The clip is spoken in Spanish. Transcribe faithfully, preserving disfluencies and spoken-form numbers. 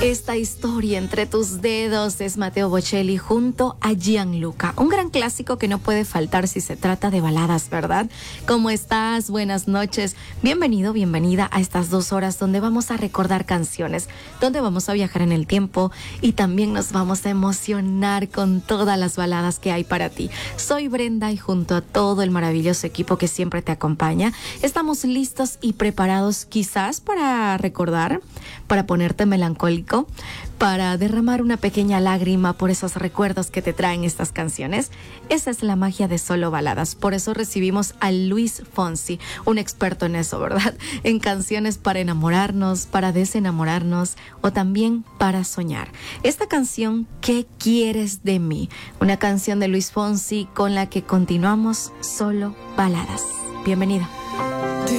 Esta historia entre tus dedos es Matteo Bocelli junto a Gianluca. Un gran clásico que no puede faltar si se trata de baladas, ¿verdad? ¿Cómo estás? Buenas noches. Bienvenido, bienvenida a estas dos horas donde vamos a recordar canciones, donde vamos a viajar en el tiempo y también nos vamos a emocionar con todas las baladas que hay para ti. Soy Brenda y junto a todo el maravilloso equipo que siempre te acompaña, estamos listos y preparados quizás para recordar, para ponerte melancólico, para derramar una pequeña lágrima por esos recuerdos que te traen estas canciones. Esa es la magia de Solo Baladas. Por eso recibimos a Luis Fonsi, un experto en eso, ¿verdad? En canciones para enamorarnos, para desenamorarnos o también para soñar. Esta canción, ¿Qué quieres de mí? Una canción de Luis Fonsi con la que continuamos Solo Baladas. Bienvenida.